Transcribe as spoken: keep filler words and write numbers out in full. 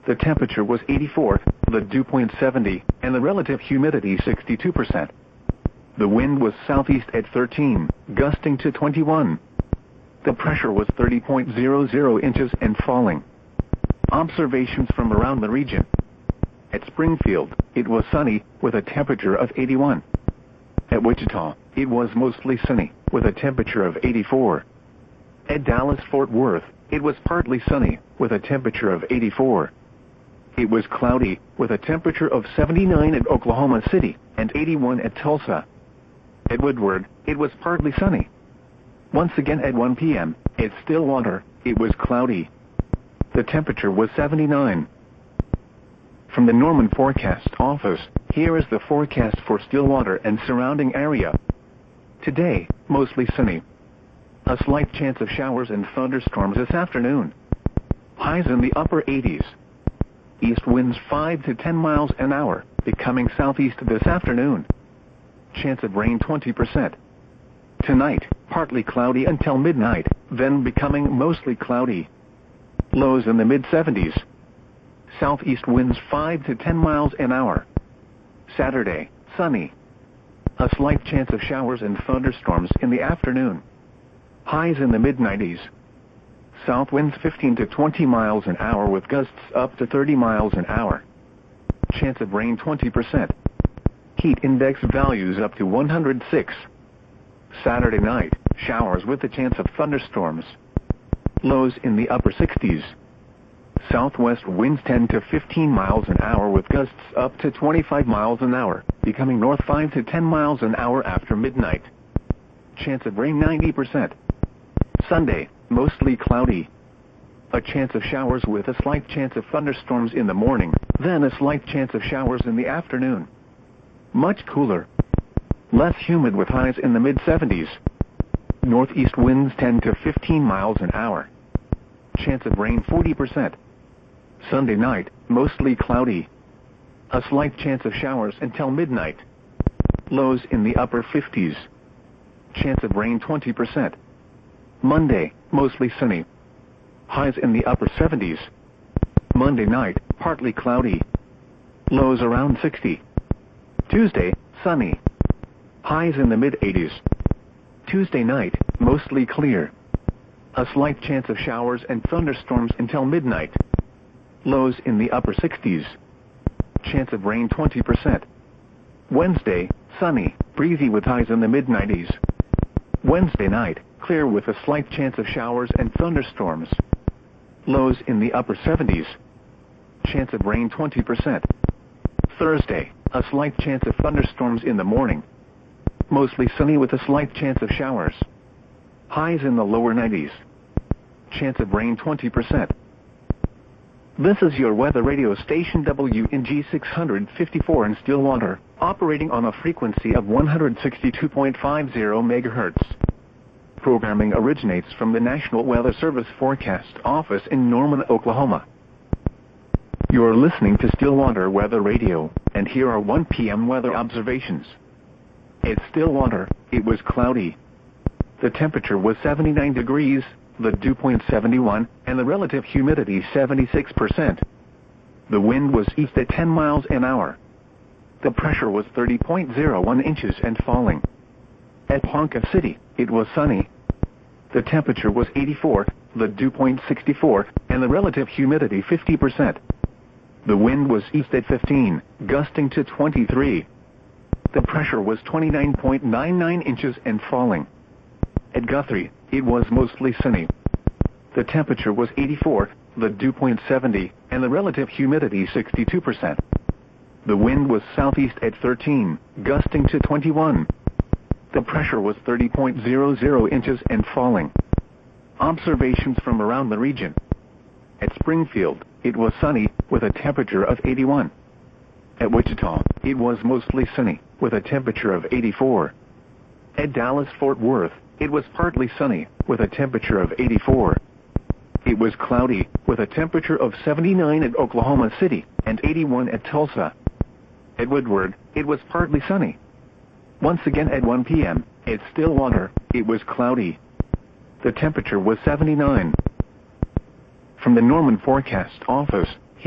The temperature was eighty-four, the dew point seventy, and the relative humidity sixty-two percent. The wind was southeast at thirteen, gusting to twenty-one. The pressure was thirty point zero zero inches and falling. Observations from around the region. At Springfield, it was sunny, with a temperature of eighty-one. At Wichita, it was mostly sunny, with a temperature of eighty-four. At Dallas-Fort Worth, it was partly sunny, with a temperature of eighty-four. It was cloudy, with a temperature of seventy-nine at Oklahoma City, and eighty-one at Tulsa. At Woodward, it was partly sunny. Once again at one p m, at Stillwater, it was cloudy. The temperature was seventy-nine. From the Norman Forecast Office, here is the forecast for Stillwater and surrounding area. Today, mostly sunny. A slight chance of showers and thunderstorms this afternoon. Highs in the upper eighties. East winds five to ten miles an hour, becoming southeast this afternoon. Chance of rain twenty percent. Tonight, partly cloudy until midnight, then becoming mostly cloudy. Lows in the mid seventies. Southeast winds five to ten miles an hour. Saturday, sunny. A slight chance of showers and thunderstorms in the afternoon. Highs in the mid nineties. South winds fifteen to twenty miles an hour with gusts up to thirty miles an hour. Chance of rain twenty percent. Heat index values up to one hundred six. Saturday night, showers with a chance of thunderstorms. Lows in the upper sixties. Southwest winds ten to fifteen miles an hour with gusts up to twenty-five miles an hour, becoming north five to ten miles an hour after midnight. Chance of rain ninety percent. Sunday, mostly cloudy. A chance of showers with a slight chance of thunderstorms in the morning, then a slight chance of showers in the afternoon. Much cooler. Less humid with highs in the mid seventies. Northeast winds ten to fifteen miles an hour. Chance of rain forty percent. Sunday night, mostly cloudy. A slight chance of showers until midnight. Lows in the upper fifties. Chance of rain twenty percent. Monday, mostly sunny. Highs in the upper seventies. Monday night, partly cloudy. Lows around sixty. Tuesday, sunny. Highs in the mid eighties. Tuesday night, mostly clear. A slight chance of showers and thunderstorms until midnight. Lows in the upper sixties. Chance of rain twenty percent. Wednesday, sunny, breezy with highs in the mid nineties. Wednesday night, clear with a slight chance of showers and thunderstorms. Lows in the upper seventies. Chance of rain twenty percent. Thursday, a slight chance of thunderstorms in the morning. Mostly sunny with a slight chance of showers. Highs in the lower nineties. Chance of rain twenty percent. This is your weather radio station W N G six fifty-four in Stillwater, operating on a frequency of one hundred sixty-two point five zero megahertz. Programming originates from the National Weather Service Forecast Office in Norman, Oklahoma. You're listening to Stillwater Weather Radio, and here are one p m weather observations. At Stillwater, it was cloudy. The temperature was seventy-nine degrees, the dew point seventy-one, and the relative humidity seventy-six percent. The wind was east at ten miles an hour. The pressure was thirty point zero one inches and falling. At Ponca City, it was sunny. The temperature was eighty-four, the dew point sixty-four, and the relative humidity fifty percent. The wind was east at fifteen, gusting to twenty-three. The pressure was twenty-nine point nine nine inches and falling. At Guthrie, it was mostly sunny. The temperature was eighty-four, the dew point seventy, and the relative humidity sixty-two percent. The wind was southeast at thirteen, gusting to twenty-one. The pressure was thirty point zero zero inches and falling. Observations from around the region. At Springfield, it was sunny, with a temperature of eighty-one. At Wichita, it was mostly sunny, with a temperature of eighty-four. At Dallas-Fort Worth, it was partly sunny, with a temperature of eighty-four. It was cloudy, with a temperature of seventy-nine at Oklahoma City, and eighty-one at Tulsa. At Woodward, it was partly sunny. Once again at one p m, at Stillwater, it was cloudy. The temperature was seventy-nine. From the Norman Forecast Office,